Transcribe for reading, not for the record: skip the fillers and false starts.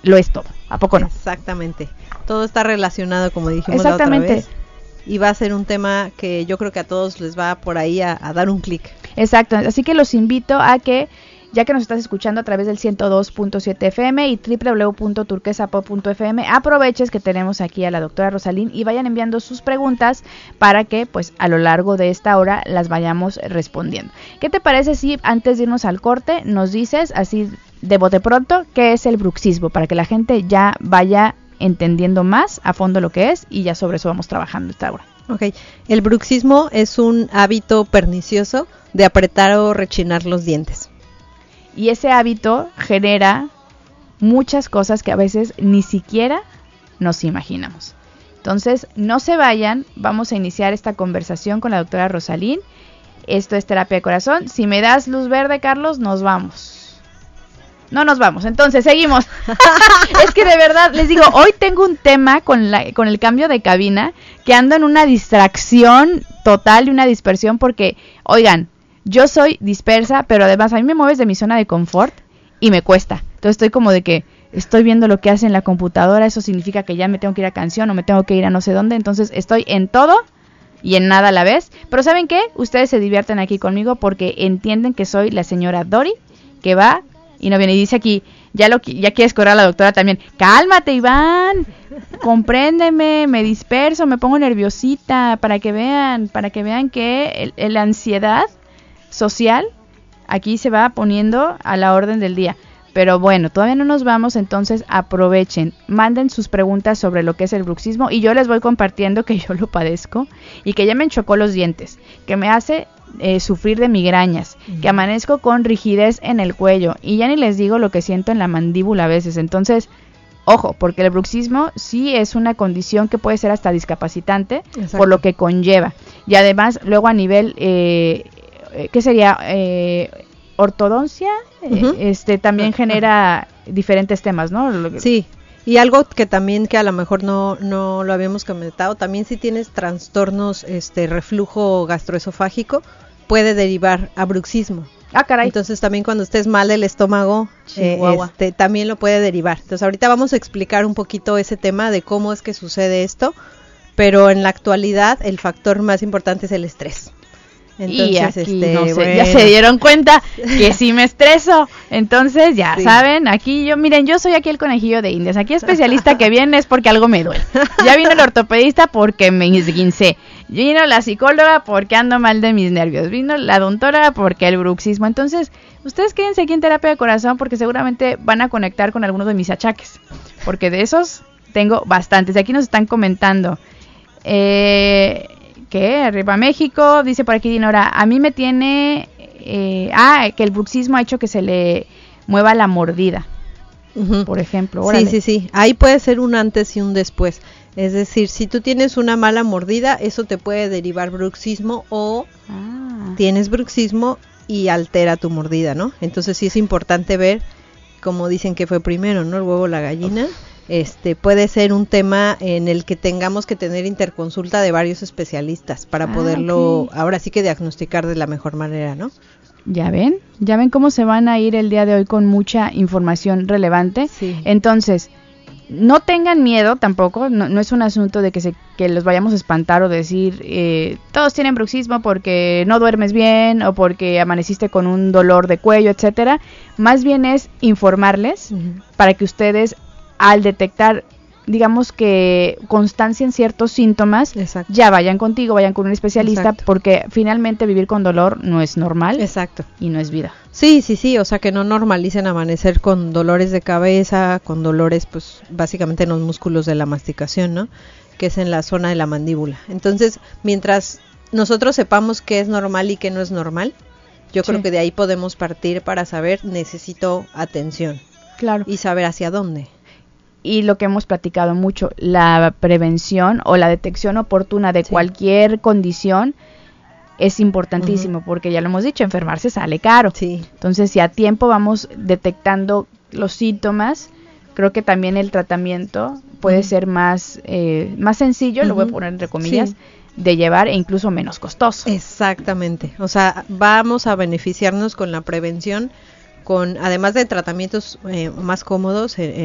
lo es todo. ¿A poco no? Exactamente. Todo está relacionado, como dijimos la otra vez. Y va a ser un tema que yo creo que a todos les va por ahí a dar un clic. Exacto. Así que los invito a que, ya que nos estás escuchando a través del 102.7 FM y www.turquesapop.fm, aproveches que tenemos aquí a la doctora Rosalín y vayan enviando sus preguntas para que pues a lo largo de esta hora las vayamos respondiendo. ¿Qué te parece si antes de irnos al corte nos dices así de bote pronto qué es el bruxismo, para que la gente ya vaya entendiendo más a fondo lo que es y ya sobre eso vamos trabajando esta hora? Ok, el bruxismo es un hábito pernicioso de apretar o rechinar los dientes. Y ese hábito genera muchas cosas que a veces ni siquiera nos imaginamos. Entonces, no se vayan, vamos a iniciar esta conversación con la doctora Rosalín. Esto es Terapia de Corazón. Si me das luz verde, Carlos, nos vamos. No nos vamos, entonces seguimos. Es que de verdad, les digo, hoy tengo un tema con el cambio de cabina, que ando en una distracción total y una dispersión porque, oigan, yo soy dispersa, pero además a mí me mueves de mi zona de confort y me cuesta. Entonces estoy como de que estoy viendo lo que hace en la computadora, eso significa que ya me tengo que ir a canción o me tengo que ir a no sé dónde, entonces estoy en todo y en nada a la vez. Pero ¿saben qué? Ustedes se divierten aquí conmigo porque entienden que soy la señora Dori, que va y no viene y dice aquí, ya quieres correr a la doctora también. Cálmate, Iván, compréndeme, me disperso, me pongo nerviosita, para que vean que la ansiedad social aquí se va poniendo a la orden del día. Pero bueno, todavía no nos vamos, entonces aprovechen, manden sus preguntas sobre lo que es el bruxismo y yo les voy compartiendo que yo lo padezco y que ya me enchocó los dientes, que me hace sufrir de migrañas, que amanezco con rigidez en el cuello y ya ni les digo lo que siento en la mandíbula a veces. Entonces, ojo, porque el bruxismo sí es una condición que puede ser hasta discapacitante. Exacto. Por lo que conlleva. Y además, luego a nivel, ¿qué sería? Ortodoncia, también genera diferentes temas, ¿no? Sí. Y algo que también que a lo mejor no lo habíamos comentado, también si tienes trastornos reflujo gastroesofágico, puede derivar a bruxismo. Ah, caray. Entonces también cuando estés mal del estómago, también lo puede derivar. Entonces ahorita vamos a explicar un poquito ese tema de cómo es que sucede esto, pero en la actualidad el factor más importante es el estrés. Entonces, y aquí, ya se dieron cuenta que sí me estreso. Entonces, ya saben, aquí yo soy aquí el conejillo de Indias. Aquí especialista que viene es porque algo me duele. Ya vino el ortopedista porque me esguincé. Vino la psicóloga porque ando mal de mis nervios. Vino la odontóloga porque el bruxismo. Entonces, ustedes quédense aquí en Terapia de Corazón porque seguramente van a conectar con algunos de mis achaques. Porque de esos tengo bastantes. Aquí nos están comentando. ¿Qué? Arriba México, dice por aquí Dinora, a mí me tiene, que el bruxismo ha hecho que se le mueva la mordida, por ejemplo. Órale. Sí, ahí puede ser un antes y un después, es decir, si tú tienes una mala mordida, eso te puede derivar bruxismo o tienes bruxismo y altera tu mordida, ¿no? Entonces sí es importante ver, como dicen que fue primero, ¿no? El huevo o la gallina. Puede ser un tema en el que tengamos que tener interconsulta de varios especialistas para poderlo, ahora sí que diagnosticar de la mejor manera, ¿no? Ya ven cómo se van a ir el día de hoy con mucha información relevante. Sí. Entonces, no tengan miedo tampoco, no es un asunto de que los vayamos a espantar o decir, todos tienen bruxismo porque no duermes bien o porque amaneciste con un dolor de cuello, etcétera. Más bien es informarles para que ustedes, al detectar, digamos que constancia en ciertos síntomas, exacto, ya vayan contigo, vayan con un especialista, exacto, porque finalmente vivir con dolor no es normal, exacto, y no es vida. Sí, o sea que no normalicen amanecer con dolores de cabeza, con dolores pues básicamente en los músculos de la masticación, ¿no? Que es en la zona de la mandíbula. Entonces, mientras nosotros sepamos qué es normal y qué no es normal, yo creo que de ahí podemos partir para saber, necesito atención. Claro. Y saber hacia dónde. Y lo que hemos platicado mucho, la prevención o la detección oportuna de cualquier condición es importantísimo, porque ya lo hemos dicho, enfermarse sale caro. Sí. Entonces, si a tiempo vamos detectando los síntomas, creo que también el tratamiento puede ser más sencillo, lo voy a poner entre comillas, de llevar e incluso menos costoso. Exactamente. O sea, vamos a beneficiarnos con la prevención, con además de tratamientos más cómodos,